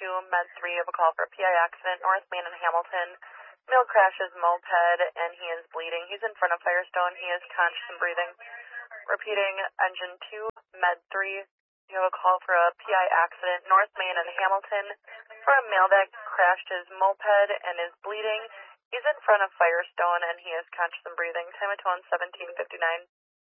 Med 3 of a call for a PI accident, North Main and Hamilton. Male crashes moped and he is bleeding. He's in front of Firestone. He is conscious and breathing. Repeating, engine 2, Med 3. You have a call for a PI accident, North Main and Hamilton, for a male that crashed his moped and is bleeding. He's in front of Firestone and he is conscious and breathing. Time of tone 17:59.